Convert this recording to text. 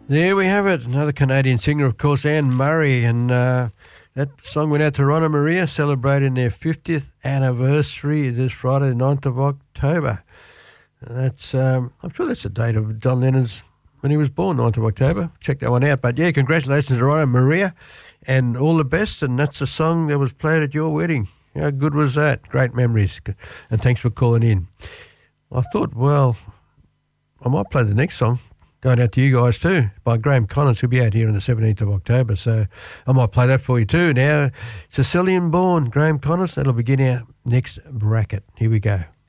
There we have it. Another Canadian singer, of course, Anne Murray. And that song went out to Ron and Maria, celebrating their 50th anniversary this Friday, the 9th of October. That's I'm sure that's the date of John Lennon's, when he was born, 9th of October. Check that one out. But, yeah, congratulations to Ron and Maria, and all the best. And that's the song that was played at your wedding. How good was that? Great memories. And thanks for calling in. I thought, well, I might play the next song, going out to you guys too, by Graham Connors, who'll be out here on the 17th of October. So I might play that for you too. Now, Sicilian born Graham Connors, that'll begin our next bracket. Here we go.